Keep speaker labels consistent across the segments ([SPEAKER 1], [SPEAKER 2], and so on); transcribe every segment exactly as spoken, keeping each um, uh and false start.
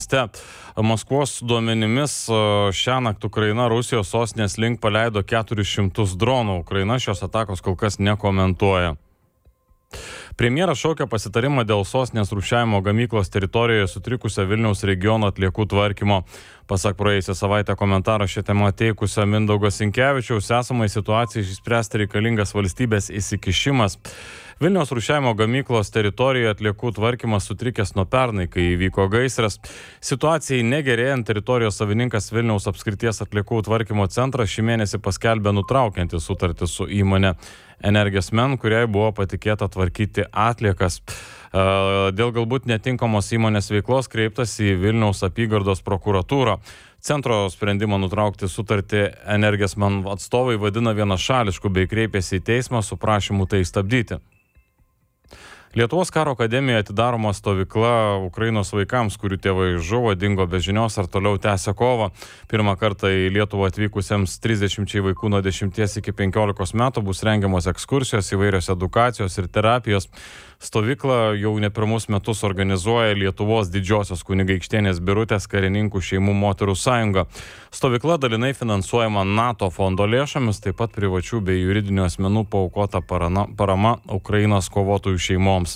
[SPEAKER 1] Maskvos duomenimis šiąnakt Ukraina Rusijos sostinės link paleido keturis šimtus dronų. Ukraina šios atakos kol kas nekomentuoja. Premjeras šaukia pasitarimą dėl sostinės rūšiavimo gamyklos teritorijoje sutrikusio Vilniaus regiono atliekų tvarkymo. Pasak praėjusią savaitę komentarą šią temą teikusio Mindaugo Sinkevičiaus, esamai situacijai išspręsti reikalingas valstybės įsikišimas. Vilniaus rūšiavimo gamyklos teritorijoje atliekų tvarkymas sutrikęs nuo pernai, kai įvyko gaisras. Situacijai negerėjant, teritorijos savininkas Vilniaus apskrities atliekų tvarkymo centras šį mėnesį paskelbė nutraukiantį sutartį su įmonė Energesmen, kuriai buvo patikėta tvarkyti atliekas. Dėl galbūt netinkamos įmonės veiklos kreiptas į Vilniaus apygardos prokuratūrą. Centro sprendimą nutraukti sutartį Energesmen atstovai vadina vienašališku bei kreipėsi į teismą su prašymu tai stabdyti. Lietuvos karo akademijoje atidaroma stovykla Ukrainos vaikams, kurių tėvai žuvo, dingo be žinios ar toliau tęsia kovą. Pirmą kartą į Lietuvą atvykusiems trisdešimčiai vaikų nuo dešimties iki penkiolikos metų bus rengiamos ekskursijos, įvairios edukacijos ir terapijos. Stovyklą jau ne pirmus metus organizuoja Lietuvos Didžiosios Kunigaikštienės Birutės karininkų šeimų moterų sąjunga. Stovykla dalinai finansuojama NATO fondo lėšomis, taip pat privačių bei juridinių asmenų paaukota parama, parama Ukrainos kovotojų šeimoms.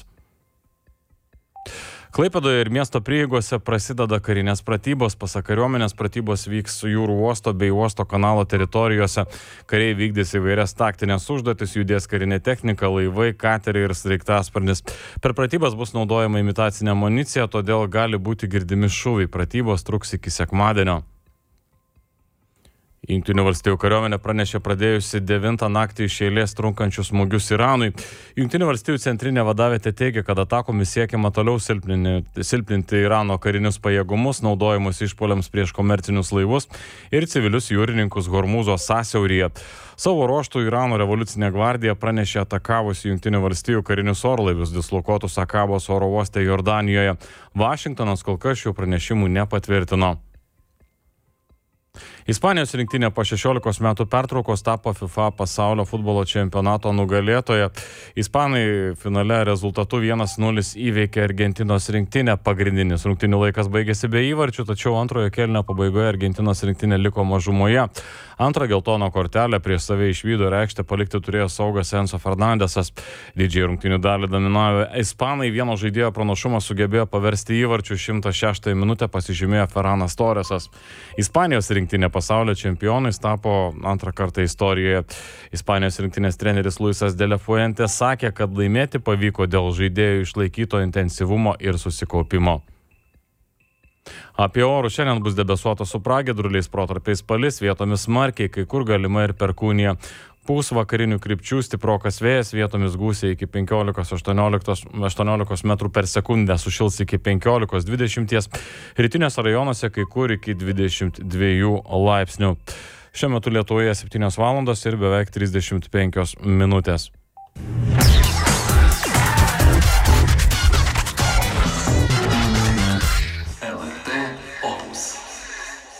[SPEAKER 1] Klaipėdoje ir miesto prieigose prasideda karinės pratybos. Pasak kariuomenės, pratybos vyks jūrų uosto bei uosto kanalo teritorijose. Kariai vykdys įvairias taktinės užduotis, judės karinė technika, laivai, kateriai ir sraigtasparnis. Per pratybas bus naudojama imitacinė amunicija, todėl gali būti girdimi šūviai. Pratybos truks iki sekmadienio. Jungtinių valstijų kariuomenė pranešė pradėjusi devintą naktį iš eilės trunkančius smūgius Iranui. Jungtinių valstijų centrinė vadavietė teigia, kad atakomis siekiama toliau silpninti, silpninti Irano karinius pajėgumus, naudojimus išpuoliams prieš komercinius laivus ir civilius jūrininkus Hormūzo sąsiauryje. Savo ruožtų Irano revoliucinė gvardija pranešė atakavusi Jungtinių valstijų karinius orlaivius dislokuotus Akabos oro uoste Jordanijoje. Vašingtonas kol kas šių pranešimų nepatvirtino. Ispanijos rinktinė po šešiolikos metų pertraukos tapo FIFA pasaulio futbolo čempionato nugalėtoja. Ispanai finale rezultatu vienas nulis įveikė Argentinos rinktinę. Pagrindinis rungtynių laikas baigėsi be įvarčių, tačiau antrojo kėlinio pabaigoje Argentinos rinktinė liko mažumoje. Antrą geltoną kortelę prieš save išvydo ir aikštę palikti turėjo saugas Enzo Fernandesas. Didžiai rungtynių dalį dominavo Ispanai, vieno žaidėjo pranašumą sugebėjo paversti įvarčių. šimtas šeštąją minutę pasižymėjo Ferranas Torresas. Ispanijos rinktinė pasaulio čempionais tapo antrą kartą istorijoje. Ispanijos rinktinės treneris Luisas de la Fuente sakė, kad laimėti pavyko dėl žaidėjų išlaikyto intensyvumo ir susikaupimo. Apie orus šiandien bus debesuota su pragiedruliais, protarpiais palis, vietomis smarkiai, kai kur galima ir perkūnija. Pūs vakarinių krypčių stiprokas vėjas, vietomis gūsiai iki penkiolikos aštuoniolikos metrų per sekundę, sušils iki penkiolikos dvidešimties, rytinėse rajonuose kai kur iki dvidešimt dviejų laipsnių. Šiuo metu Lietuvoje septynios valandos ir beveik trisdešimt penkios minutės.